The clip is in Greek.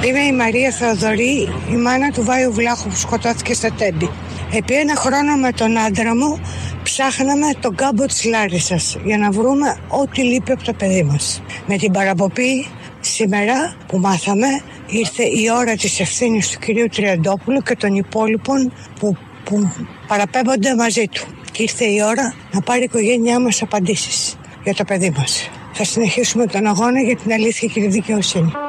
Είμαι η Μαρία Θεοδωρή, η μάνα του Βάιου Βλάχου που σκοτώθηκε στα Τέμπη. Επί ένα χρόνο με τον άντρα μου ψάχναμε τον κάμπο της Λάρισσας για να βρούμε ό,τι λείπει από το παιδί μας. Με την παραπομπή σήμερα που μάθαμε ήρθε η ώρα της ευθύνης του κυρίου Τριαντόπουλου και των υπόλοιπων που παραπέμπονται μαζί του. Και ήρθε η ώρα να πάρει η οικογένειά μας απαντήσεις για το παιδί μας. Θα συνεχίσουμε τον αγώνα για την αλήθεια και τη δικαιοσύνη.